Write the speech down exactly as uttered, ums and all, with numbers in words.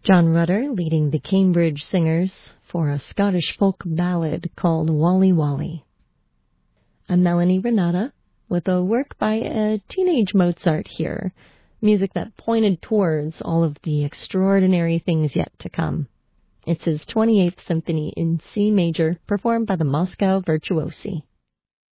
John Rutter leading the Cambridge Singers for a Scottish folk ballad called Wally Wally. I'm Melanie Renata with a work by a teenage Mozart here, music that pointed towards all of the extraordinary things yet to come. It's his twenty-eighth Symphony in C major, performed by the Moscow Virtuosi.